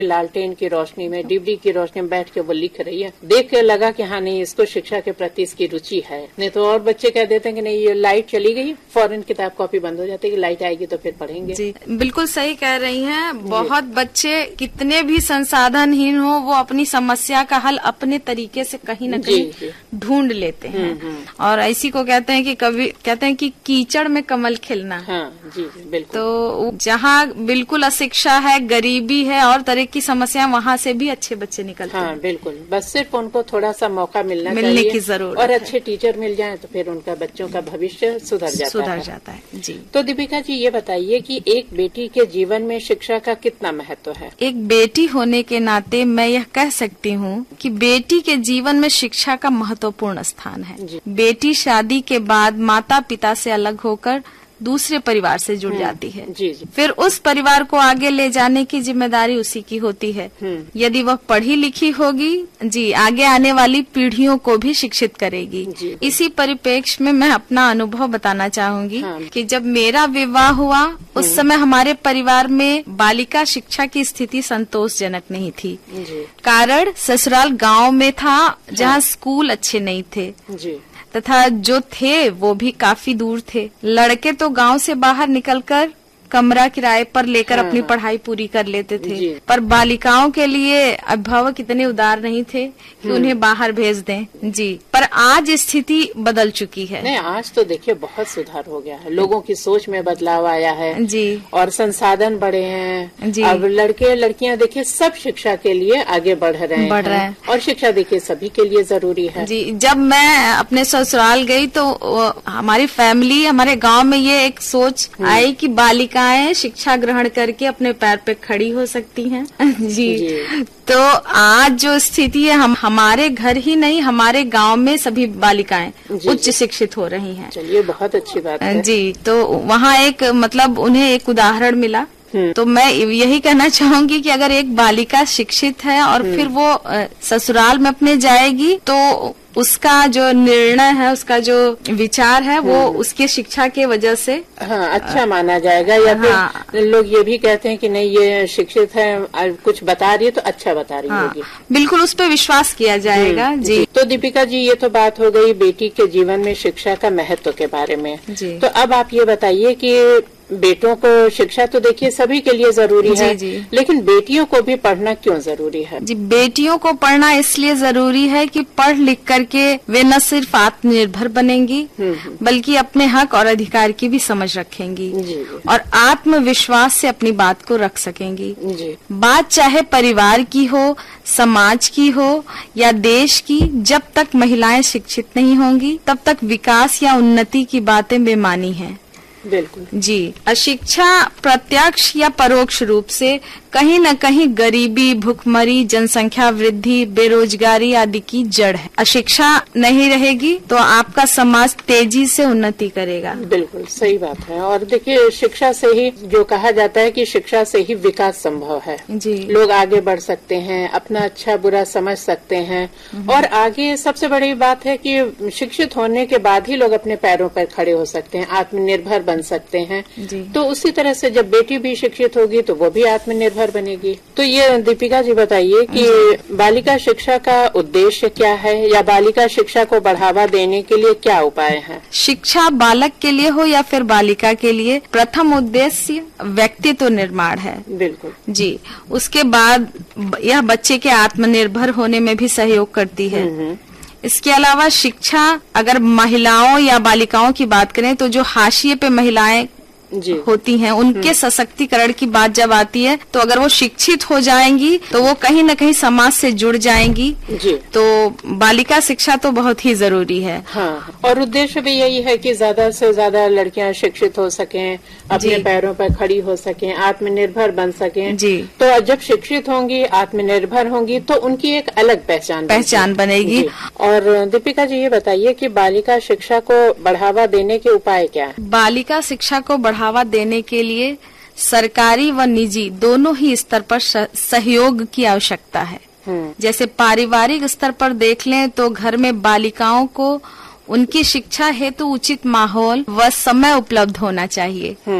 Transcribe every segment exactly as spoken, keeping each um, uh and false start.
लालटेन की रोशनी में, डिबरी की रोशनी में बैठ के वो लिख रही है, देख के लगा कि हाँ नहीं, इसको शिक्षा के प्रति इसकी रुचि है। नहीं तो और बच्चे कह देते हैं कि नहीं, ये लाइट चली गई, फौरन किताब कॉपी बंद हो जाती है कि लाइट आएगी तो फिर पढ़ेंगे। जी बिल्कुल सही कह रही हैं। बहुत बच्चे कितने भी संसाधनहीन हो, वो अपनी समस्या का हल अपने तरीके से कहीं न कहीं ढूंढ लेते हैं। और ऐसी को कहते हैं कि कभी कहते हैं कि कीचड़ में कमल खिलना। हाँ, जी, जी, बिल्कुल। तो जहाँ बिल्कुल अशिक्षा है, गरीबी है और तरह की समस्या, वहाँ से भी अच्छे बच्चे निकलते हाँ, हैं। बिल्कुल। बस सिर्फ उनको थोड़ा सा मौका मिलना मिलने की जरूरत और अच्छे टीचर मिल जाएं तो फिर उनका बच्चों का भविष्य सुधर जाता सुधर है। जाता है। जी। तो दीपिका जी ये बताइए कि एक बेटी के जीवन में शिक्षा का कितना महत्व है? एक बेटी होने के नाते मैं यह कह सकती हूँ कि बेटी के जीवन में शिक्षा का महत्वपूर्ण स्थान है। बेटी शादी के बाद माता पिता से अलग होकर दूसरे परिवार से जुड़ जाती है। जी, जी। फिर उस परिवार को आगे ले जाने की जिम्मेदारी उसी की होती है। यदि वह पढ़ी लिखी होगी, जी, आगे आने वाली पीढ़ियों को भी शिक्षित करेगी। जी। इसी परिप्रेक्ष्य में मैं अपना अनुभव बताना चाहूंगी। हाँ। कि जब मेरा विवाह हुआ, उस समय हमारे परिवार में बालिका शिक्षा की स्थिति संतोषजनक नहीं थी। जी। कारण ससुराल गांव में था, जहाँ स्कूल अच्छे नहीं थे, जी। तथा जो थे वो भी काफी दूर थे। लड़के तो गांव से बाहर निकलकर कमरा किराए पर लेकर हाँ, अपनी हाँ। पढ़ाई पूरी कर लेते थे। जी। पर बालिकाओं के लिए अभिभावक इतने उदार नहीं थे कि उन्हें बाहर भेज दें। जी। पर आज स्थिति बदल चुकी है। नहीं, आज तो देखिए बहुत सुधार हो गया है, लोगों की सोच में बदलाव आया है। जी। और संसाधन बढ़े हैं। जी। अब लड़के लड़कियां देखिए सब शिक्षा के लिए आगे बढ़ रहे हैं। बढ़ रहे हैं। और शिक्षा देखिए सभी के लिए जरूरी है। जी। जब मैं अपने ससुराल गई तो हमारी फैमिली, हमारे गांव में ये एक सोच आई कि बालिका शिक्षा ग्रहण करके अपने पैर पे खड़ी हो सकती हैं। जी।, जी तो आज जो स्थिति है, हम हमारे घर ही नहीं, हमारे गांव में सभी बालिकाएं उच्च शिक्षित हो रही हैं। चलिए, बहुत अच्छी बात है। जी। तो वहाँ एक मतलब उन्हें एक उदाहरण मिला। तो मैं यही कहना चाहूंगी कि अगर एक बालिका शिक्षित है और फिर वो ससुराल में अपने जाएगी, तो उसका जो निर्णय है, उसका जो विचार है, वो उसके शिक्षा के वजह से हाँ, अच्छा माना जाएगा। या हाँ, फिर लोग ये भी कहते हैं कि नहीं, ये शिक्षित है, कुछ बता रही है तो अच्छा बता रही हाँ, होगी। बिल्कुल उस पर विश्वास किया जाएगा। जी।, जी। तो दीपिका जी ये तो बात हो गई बेटी के जीवन में शिक्षा का महत्व के बारे में। जी। तो अब आप ये बताइए कि बेटों को शिक्षा तो देखिए सभी के लिए जरूरी है। जी, जी। लेकिन बेटियों को भी पढ़ना क्यों जरूरी है? जी, बेटियों को पढ़ना इसलिए जरूरी है कि पढ़ लिख करके वे न सिर्फ आत्मनिर्भर बनेंगी, बल्कि अपने हक और अधिकार की भी समझ रखेंगी। जी, जी। और आत्मविश्वास से अपनी बात को रख सकेंगी। जी। बात चाहे परिवार की हो, समाज की हो या देश की, जब तक महिलाएं शिक्षित नहीं होंगी, तब तक विकास या उन्नति की बातें बेमानी हैं। बिल्कुल। जी। अशिक्षा प्रत्यक्ष या परोक्ष रूप से कहीं न कहीं गरीबी, भुखमरी, जनसंख्या वृद्धि, बेरोजगारी आदि की जड़ है। अशिक्षा नहीं रहेगी तो आपका समाज तेजी से उन्नति करेगा। बिल्कुल सही बात है। और देखिए, शिक्षा से ही, जो कहा जाता है कि शिक्षा से ही विकास संभव है। जी। लोग आगे बढ़ सकते हैं, अपना अच्छा बुरा समझ सकते हैं। और आगे सबसे बड़ी बात है कि शिक्षित होने के बाद ही लोग अपने पैरों पर खड़े हो सकते हैं, आत्मनिर्भर बन सकते हैं। जी। तो उसी तरह से जब बेटी भी शिक्षित होगी तो वो भी आत्मनिर्भर बनेगी। तो ये दीपिका जी बताइए कि बालिका शिक्षा का उद्देश्य क्या है, या बालिका शिक्षा को बढ़ावा देने के लिए क्या उपाय हैं? शिक्षा बालक के लिए हो या फिर बालिका के लिए, प्रथम उद्देश्य व्यक्तित्व निर्माण है। बिल्कुल। जी। उसके बाद यह बच्चे के आत्मनिर्भर होने में भी सहयोग करती है। इसके अलावा शिक्षा, अगर महिलाओं या बालिकाओं की बात करें तो जो हाशिए पे महिलाएं जी। होती हैं, उनके सशक्तिकरण की बात जब आती है, तो अगर वो शिक्षित हो जाएंगी तो वो कहीं न कहीं समाज से जुड़ जाएंगी। जी। तो बालिका शिक्षा तो बहुत ही जरूरी है। हाँ। और उद्देश्य भी यही है कि ज्यादा से ज्यादा लड़कियां शिक्षित हो सकें, अपने पैरों पर खड़ी हो सकें, आत्मनिर्भर बन सकें। जी। तो जब शिक्षित होंगी, आत्मनिर्भर होंगी, तो उनकी एक अलग पहचान पहचान बनेगी। और दीपिका जी ये बताइए कि बालिका शिक्षा को बढ़ावा देने के उपाय क्या है? बालिका शिक्षा को बढ़ावा देने के लिए सरकारी व निजी दोनों ही स्तर पर सहयोग की आवश्यकता है। जैसे पारिवारिक स्तर पर देख लें तो घर में बालिकाओं को उनकी शिक्षा हेतु उचित माहौल व समय उपलब्ध होना चाहिए।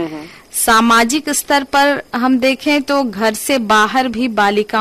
सामाजिक स्तर पर हम देखें तो घर से बाहर भी बालिका